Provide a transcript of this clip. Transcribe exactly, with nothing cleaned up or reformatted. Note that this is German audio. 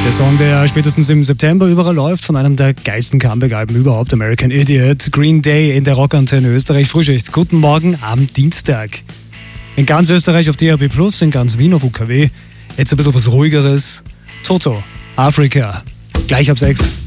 Der Song, der spätestens im September überall läuft, von einem der geilsten Comeback-Alben überhaupt, American Idiot, Green Day in der Rockantenne Österreich. Frühschicht, guten Morgen am Dienstag. In ganz Österreich auf D A B plus, in ganz Wien auf U K W. Jetzt ein bisschen was Ruhigeres. Toto, Afrika, gleich ab sechs.